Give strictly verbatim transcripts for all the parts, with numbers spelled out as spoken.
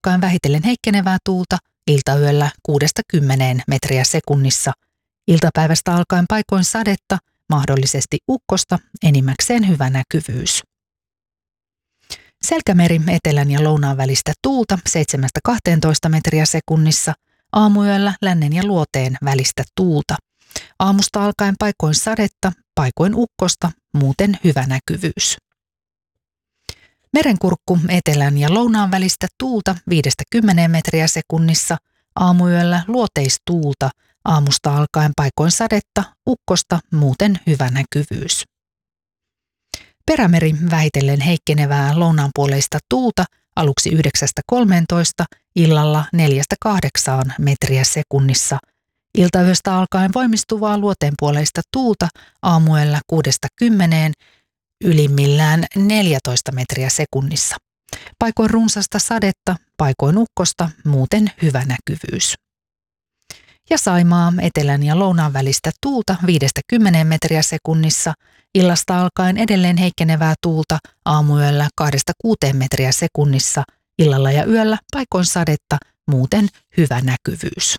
alkaen vähitellen heikkenevää tuulta, iltayöllä kuudesta kymmeneen metriä sekunnissa. Iltapäivästä alkaen paikoin sadetta, mahdollisesti ukkosta, enimmäkseen hyvä näkyvyys. Selkämeri etelän ja lounaan välistä tuulta seitsemästä kahteentoista metriä sekunnissa, aamuyöllä lännen ja luoteen välistä tuulta. Aamusta alkaen paikoin sadetta, paikoin ukkosta, muuten hyvä näkyvyys. Merenkurkku etelän ja lounaan välistä tuulta viidestä kymmeneen metriä sekunnissa, aamuyöllä luoteistuulta, aamusta alkaen paikoin sadetta, ukkosta, muuten hyvä näkyvyys. Perämeri vähitellen heikkenevää lounaanpuoleista tuulta aluksi yhdeksästä kolmeentoista, illalla neljästä kahdeksaan metriä sekunnissa. Iltayöstä alkaen voimistuvaa luoteenpuoleista tuulta aamuyöllä kuudesta kymmeneen, ylimmillään neljätoista metriä sekunnissa. Paikoin runsasta sadetta, paikoin ukkosta, muuten hyvä näkyvyys. Ja Saimaa etelän ja lounaan välistä tuulta viidestä kymmeneen metriä sekunnissa, illasta alkaen edelleen heikkenevää tuulta aamuyöllä kahdesta kuuteen metriä sekunnissa, illalla ja yöllä paikoin sadetta, muuten hyvä näkyvyys.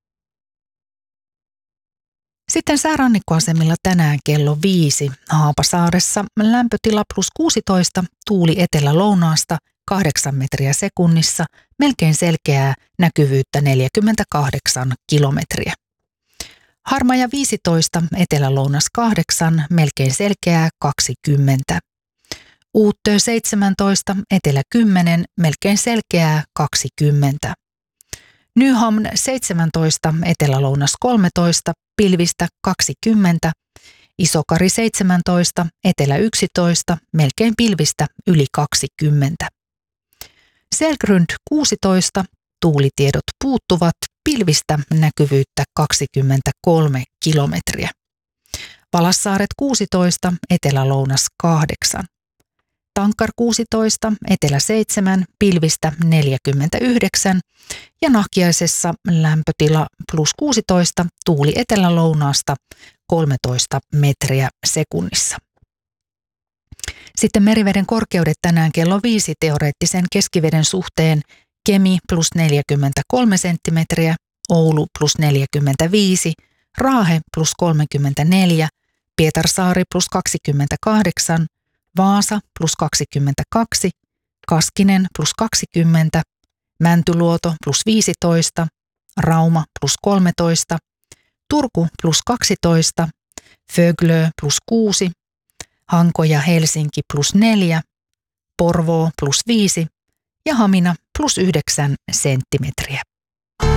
Sitten säärannikkoasemilla tänään kello viisi. Haapasaaressa lämpötila plus kuusitoista, tuuli etelä-lounaasta kahdeksan metriä sekunnissa, melkein selkeää näkyvyyttä neljäkymmentäkahdeksan kilometriä. Harmaja viisitoista, etelä-lounas kahdeksan, melkein selkeää kaksikymmentä. Uuttö seitsemäntoista, etelä kymmenen, melkein selkeää kaksikymmentä. Nyhamn seitsemäntoista, etelä-lounas kolmetoista, pilvistä kaksikymmentä. Isokari seitsemäntoista, etelä yksitoista, melkein pilvistä yli kaksikymmentä. Selgrund kuusitoista, tuulitiedot puuttuvat, pilvistä näkyvyyttä kaksikymmentäkolme kilometriä. Palassaaret kuusitoista, etelä-lounas kahdeksan. Tankar kuusitoista, etelä seitsemän, pilvistä neljäkymmentäyhdeksän ja Nahkiaisessa lämpötila plus kuusitoista, tuuli etelä-lounaasta kolmetoista metriä sekunnissa. Sitten meriveden korkeudet tänään kello viisi teoreettisen keskiveden suhteen: Kemi plus neljäkymmentäkolme senttimetriä, Oulu plus neljäkymmentäviisi, Raahe plus kolmekymmentäneljä, Pietarsaari plus kaksikymmentäkahdeksan, Vaasa plus kaksikymmentäkaksi, Kaskinen plus kaksikymmentä, Mäntyluoto plus viisitoista, Rauma plus kolmetoista, Turku plus kaksitoista, Föglö plus kuusi, Hanko ja Helsinki plus neljä, Porvoo plus viisi ja Hamina plus yhdeksän senttimetriä.